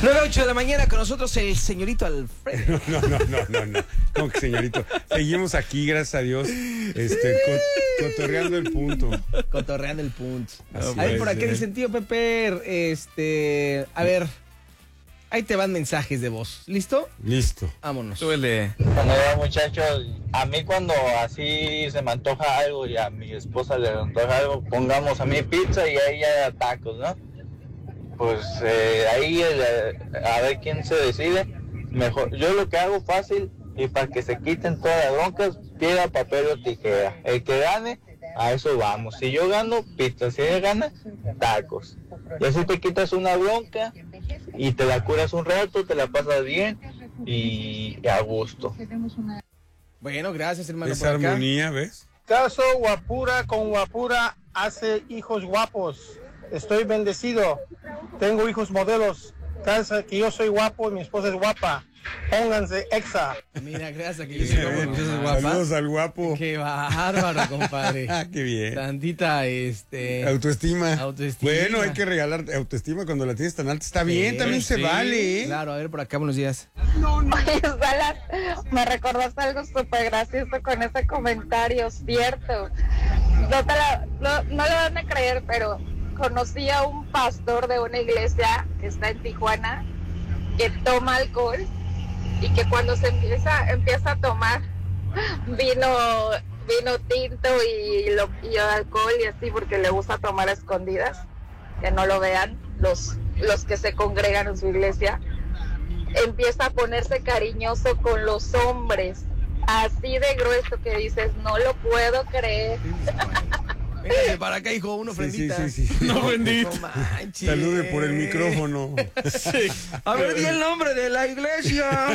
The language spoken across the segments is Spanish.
9:08 de la mañana con nosotros el señorito Alfredo. No. ¿Cómo que señorito? Seguimos aquí, gracias a Dios, cotorreando el punto. Cotorreando el punto. Así A ver, es, por aquí en el sentido, Pepe, a ver, ahí te van mensajes de voz. ¿Listo? Listo. Vámonos. Súbele. Cuando era muchachos, a mí cuando así se me antoja algo y a mi esposa le antoja algo, pongamos a mí pizza y a ella tacos, ¿no? Pues ahí a ver quién se decide. Mejor, yo lo que hago fácil y para que se quiten todas las broncas, piedra, papel o tijera. El que gane, a eso vamos. Si yo gano, pizza. Si ella gana, tacos. Y así te quitas una bronca y te la curas un rato, te la pasas bien y a gusto. Bueno, gracias, hermano. Esa armonía, ¿ves? Caso guapura con guapura hace hijos guapos. Estoy bendecido. Tengo hijos modelos. Casa que yo soy guapo y mi esposa es guapa. Pónganse exa. Mira, gracias, que yo soy guapo, mi esposa es guapa. Saludos al guapo. Qué bárbaro, compadre. Qué bien. Tantita, Autoestima. Autoestima. Bueno, hay que regalar autoestima cuando la tienes tan alta. Está bien, también se vale, ¿eh? Claro, a ver, por acá, buenos días. Oye, Salas, me recordaste algo súper gracioso con ese comentario, cierto. No lo van a creer, pero conocí a un pastor de una iglesia que está en Tijuana que toma alcohol y que cuando se empieza a tomar vino tinto y alcohol y así, porque le gusta tomar a escondidas, que no lo vean los que se congregan en su iglesia, empieza a ponerse cariñoso con los hombres, así de grueso que dices, no lo puedo creer. Véngase para acá, hijo, una ofrendita. Sí. No, bendito. No manches. Salude por el micrófono. Sí. A ver, di el nombre de la iglesia.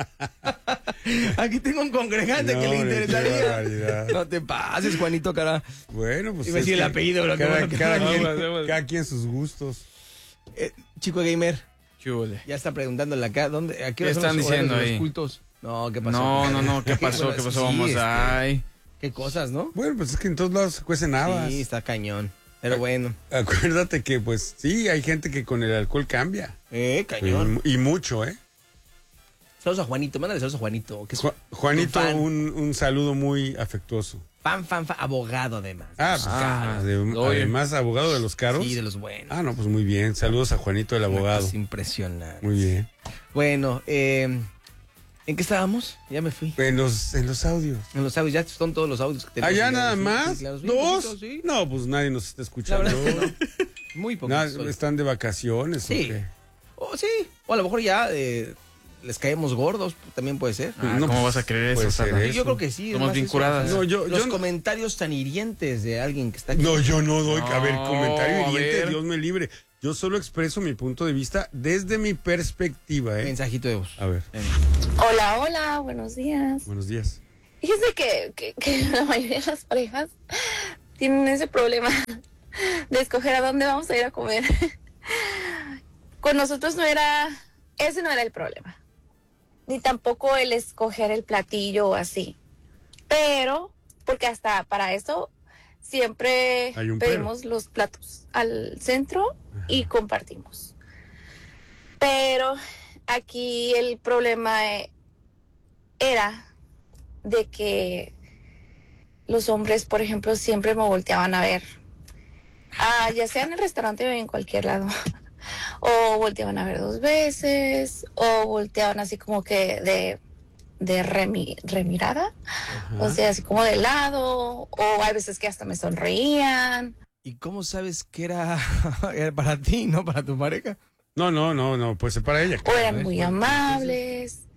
Aquí tengo un congregante que le interesaría. No te pases, Juanito, cara. Bueno, pues. Iba a decir el apellido, pero cada quien sus gustos. Chico gamer. Súbele. Ya está preguntándole acá, ¿a qué ¿Qué están diciendo ahí? Los cultos? No, ¿qué pasó? No, ¿qué pasó? ¿Qué pasó? Vamos, ay. Qué cosas, ¿no? Bueno, pues es que en todos lados se cuecen habas. Sí, está cañón. Pero bueno. Acuérdate que, pues, sí, hay gente que con el alcohol cambia. Cañón. Y mucho, ¿eh? Saludos a Juanito, mándale saludos a Juanito. Que es Juanito, un un saludo muy afectuoso. fan, abogado además. Además, abogado de los caros. Sí, de los buenos. No, pues muy bien. Saludos a Juanito, el abogado. Es impresionante. Muy bien. Bueno, ¿en qué estábamos? Ya me fui. En los audios. En los audios, ya son todos los audios que tenemos. ¿Allá nada más? Sí, claro, sí, ¿2? poquito, sí. No, pues nadie nos está escuchando. La verdad es que no. Muy poquitos. ¿Están de vacaciones Sí. o qué? Sí. O a lo mejor ya les caemos gordos, también puede ser. ¿Cómo pues, vas a creer puede eso, ser Sala? eso. Yo creo que sí. Somos además, vinculadas. No, los comentarios tan hirientes de alguien que está aquí. No, yo no doy. A ver, No, comentario a hiriente, ver. Dios me libre. Yo solo expreso mi punto de vista desde mi perspectiva, ¿eh? Mensajito de voz. A ver, Hola, buenos días. buenos días. Fíjese que la mayoría de las parejas tienen ese problema de escoger a dónde vamos a ir a comer. Con nosotros ese no era el problema. Ni tampoco el escoger el platillo o así. Pero, porque hasta para eso siempre Hay un pedimos los platos al centro y compartimos. Pero aquí el problema era de que los hombres, por ejemplo, siempre me volteaban a ver. Ya sea en el restaurante o en cualquier lado. O volteaban a ver 2 veces, o volteaban así como que de remirada. Ajá. O sea, así como de lado, o hay veces que hasta me sonreían. ¿Y cómo sabes que era para ti, no para tu pareja? No, pues es para ella. O eran muy amables.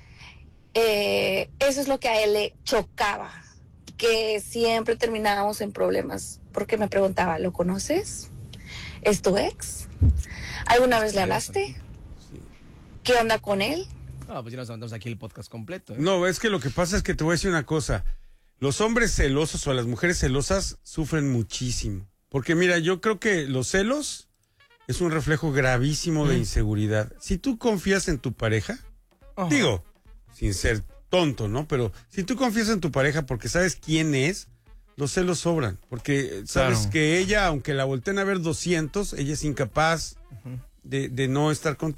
Eso es lo que a él le chocaba, que siempre terminábamos en problemas, porque me preguntaba, ¿lo conoces? ¿Es tu ex? ¿Alguna vez le hablaste? ¿Qué onda con él? No, pues ya nos aventamos aquí el podcast completo. No, es que lo que pasa es que te voy a decir una cosa. Los hombres celosos o las mujeres celosas sufren muchísimo. Porque mira, yo creo que los celos es un reflejo gravísimo de inseguridad. Si tú confías en tu pareja, digo, sin ser tonto, ¿no? Pero si tú confías en tu pareja porque sabes quién es, los celos sobran. Porque sabes que ella, aunque la volteen a ver 200, ella es incapaz de no estar contigo.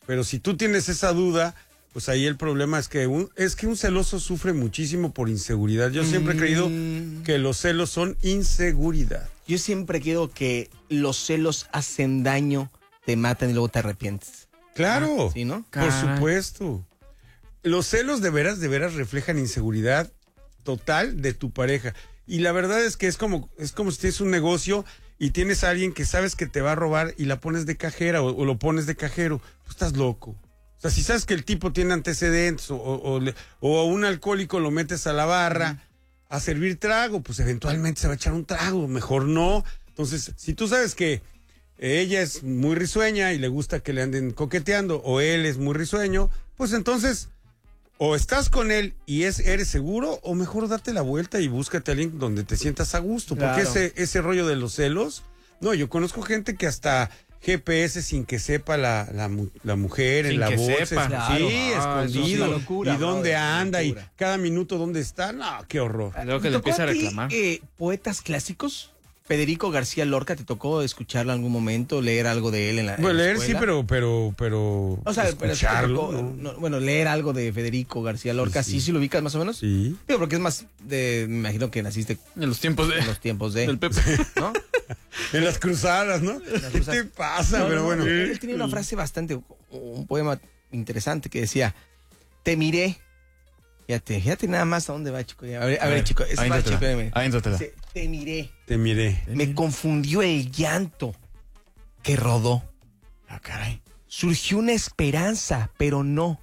Pero si tú tienes esa duda, pues ahí el problema es que un celoso sufre muchísimo por inseguridad. Yo siempre he creído que los celos son inseguridad. Yo siempre creo que los celos hacen daño, te matan y luego te arrepientes. Claro, ¿sí, no? Por supuesto. Los celos de veras reflejan inseguridad total de tu pareja. Y la verdad es que es como si tienes un negocio y tienes a alguien que sabes que te va a robar y la pones de cajera o lo pones de cajero. Pues estás loco. O sea, si sabes que el tipo tiene antecedentes o a un alcohólico lo metes a la barra a servir trago, pues eventualmente se va a echar un trago. Mejor no. Entonces, si tú sabes que ella es muy risueña y le gusta que le anden coqueteando, o él es muy risueño, pues entonces o estás con él y eres seguro, o mejor date la vuelta y búscate a alguien donde te sientas a gusto. Claro. Porque ese rollo de los celos, no, yo conozco gente que hasta GPS sin que sepa la mujer sin en la bolsa. Claro. Sí, escondido. Locura, y dónde anda y cada minuto dónde está. No, qué horror. Luego que le empieza a reclamar. ¿Poetas clásicos? Federico García Lorca, ¿te tocó escucharlo en algún momento, leer algo de él en la Bueno, leer escuela? Sí, pero o sea, escucharlo, pero ¿no? Bueno, leer algo de Federico García Lorca, ¿sí lo ubicas más o menos? Sí. Digo, porque es más me imagino que naciste en los tiempos de del Pepe, ¿no? En las cruzadas, ¿no? ¿Qué te pasa? Pero bueno. Él tenía una frase un poema interesante que decía, te miré. Fíjate nada más a dónde va, chico. A ver, chico, es más chico. Te miré. Me confundió el llanto que rodó. Ah, caray. Surgió una esperanza, pero no.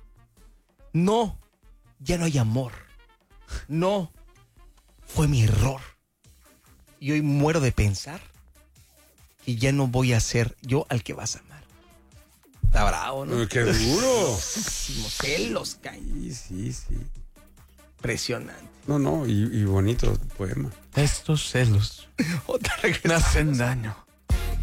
No, ya no hay amor. No, fue mi error. Y hoy muero de pensar que ya no voy a ser yo al que vas a amar. Está bravo, ¿no? ¡Qué duro! Celos, caí. Sí. Impresionante. No, y bonito poema. Estos celos me hacen daño.